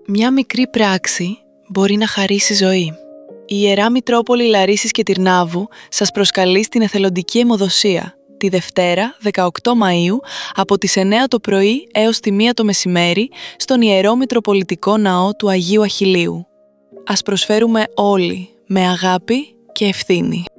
Μια μικρή πράξη μπορεί να χαρίσει ζωή. Η Ιερά Μητρόπολη Λαρίσης και Τυρνάβου σας προσκαλεί στην εθελοντική αιμοδοσία τη Δευτέρα, 18 Μαΐου, από τις 9 το πρωί έως τη 1 το μεσημέρι, στον Ιερό Μητροπολιτικό Ναό του Αγίου Αχιλλείου. Ας προσφέρουμε όλοι με αγάπη και ευθύνη.